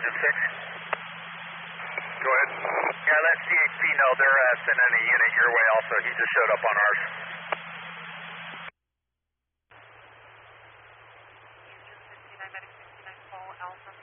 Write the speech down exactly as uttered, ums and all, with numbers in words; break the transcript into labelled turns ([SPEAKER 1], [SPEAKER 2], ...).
[SPEAKER 1] engine six.
[SPEAKER 2] Go ahead.
[SPEAKER 1] Yeah, let C H P know they're uh, sending a unit your way also. He just showed up on ours.
[SPEAKER 3] Houston sixty-nine, Medic sixty-nine, Paul Alpha